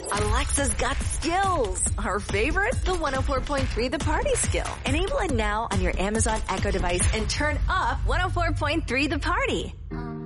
Alexa's got skills. Her favorite? The 104.3 The Party skill. Enable it now on your Amazon Echo device and turn up 104.3 The Party.